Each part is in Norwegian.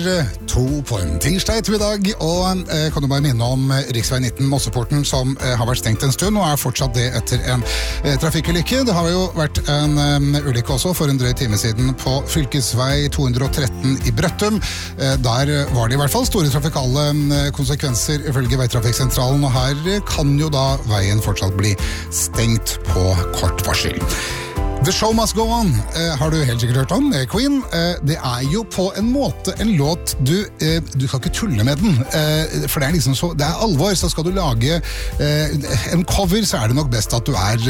To på en tirsdag ettermiddag, og kan du bare minne om Riksvei 19 Mosseporten som har vært stengt en stund, og er fortsatt det etter en trafikkulykke. Det har jo vært en ulykke også for en drøy time siden på fylkesvei 213 i Brøttum. Der var det i hvert fall store trafikale konsekvenser ifølge Veitrafikksentralen, og her kan jo da veien fortsatt bli stengt på kort varsel. The Show Must Go On har du helt sikkert hørt om, Queen. Det er jo på en måte en låt du skal ikke tulle med den, for det er liksom så, det er alvor, så skal du lage en cover, så er det nok best at du er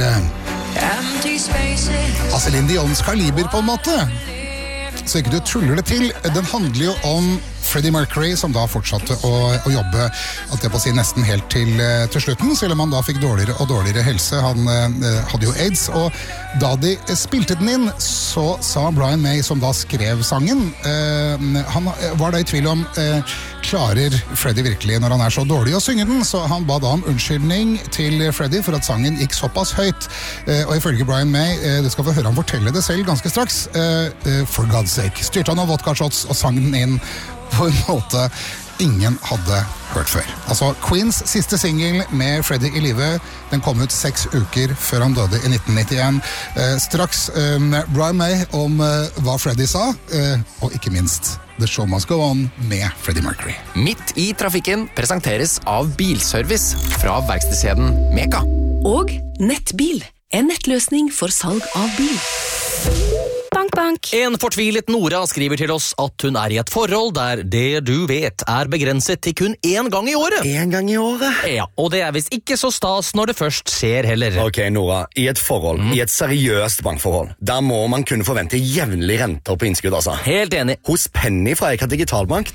Celine Dion's kaliber på en måte. Så ikke du tuller det til. Den handler jo om Freddie Mercury, som da fortsatte å jobbe, at det på å si nesten helt til slutten, selv om han da fikk dårligere og dårligere helse. Han hadde jo AIDS, og da de spilte den inn, så sa Brian May, som da skrev sangen, han var da i tvil om klarer Freddie virkelig når han er så dårlig å synge den, så han ba da om unnskyldning til Freddie for at sangen gikk såpass høyt. Og ifølge Brian May, det skal få høre han fortelle det selv ganske straks, for God's sake, styrte han av vodka shots og sang den inn på en måte ingen hadde hørt før. Altså, Queens siste single med Freddie i live, den kom ut 6 uker før han døde i 1991. Straks Brian May om hva Freddie sa, og ikke minst The Show Must Go On med Freddie Mercury. Midt i trafikken presenteres av Bilservice fra verkstedskjeden Meka. Og Nettbil, en nettløsning for salg av bil. Bank, bank. En fortvilet Nora skriver til oss at hun er i et forhold der det du vet er begrenset til kun 1 gang i året. 1 gang i året? Ja, og det er visst ikke så stas når det først skjer heller. Ok, Nora, i et forhold, i et seriøst bankforhold, der må man kunne forvente jevnlig renter på innskudd, altså. Helt enig. Hos Penny fra Eka Digitalbank,